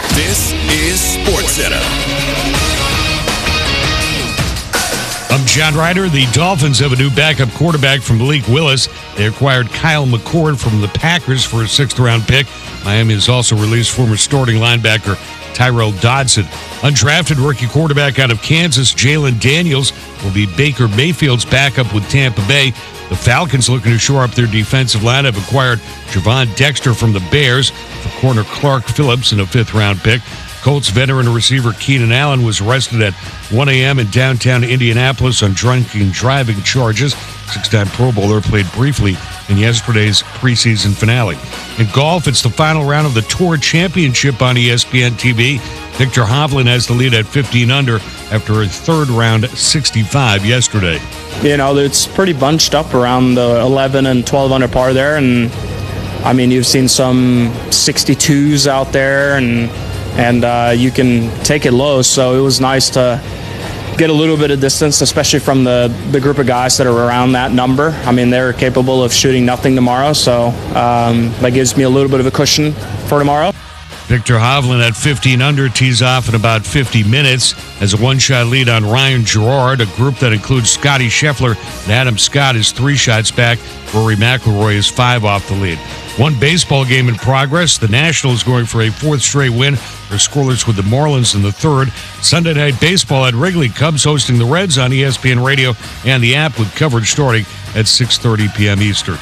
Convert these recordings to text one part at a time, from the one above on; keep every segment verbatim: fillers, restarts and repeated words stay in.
This is SportsCenter. I'm John Ryder. The Dolphins have a new backup quarterback from Malik Willis. They acquired Kyle McCord from the Packers for a sixth-round pick. Miami has also released former starting linebacker Tyrell Dodson. Undrafted rookie quarterback out of Kansas, Jalen Daniels, will be Baker Mayfield's backup with Tampa Bay. The Falcons, looking to shore up their defensive line, have acquired Javon Dexter from the Bears for corner Clark Phillips in a fifth-round pick. Colts veteran receiver Keenan Allen was arrested at one a.m. in downtown Indianapolis on drunken driving charges. Six-time Pro Bowler played briefly in yesterday's preseason finale. In golf, it's the final round of the Tour Championship on E S P N T V. Victor Hovland has the lead at fifteen under after a third round sixty-five yesterday. You know, it's pretty bunched up around the eleven and twelve under par there. And, I mean, you've seen some sixty-twos out there, and and uh, you can take it low. So it was nice to get a little bit of distance, especially from the, the group of guys that are around that number. I mean, they're capable of shooting nothing tomorrow, so um, that gives me a little bit of a cushion for tomorrow. Victor Hovland at fifteen under tees off in about fifty minutes as a one-shot lead on Ryan Gerard. A group that includes Scotty Scheffler and Adam Scott is three shots back. Rory McIlroy is five off the lead. One baseball game in progress. The Nationals going for a fourth straight win. They're scoreless with the Marlins in the third. Sunday Night Baseball at Wrigley. Cubs hosting the Reds on E S P N Radio and the app with coverage starting at six thirty p.m. Eastern.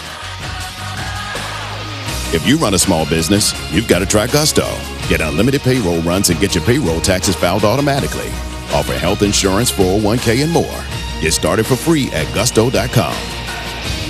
If you run a small business, you've got to try Gusto. Get unlimited payroll runs and get your payroll taxes filed automatically. Offer health insurance, four oh one k, and more. Get started for free at gusto dot com.